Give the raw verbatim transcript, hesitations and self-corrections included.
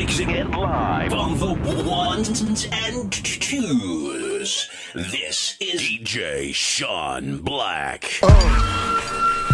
Mixing it live on the ones and twos. This is D J Sean Black. Oh.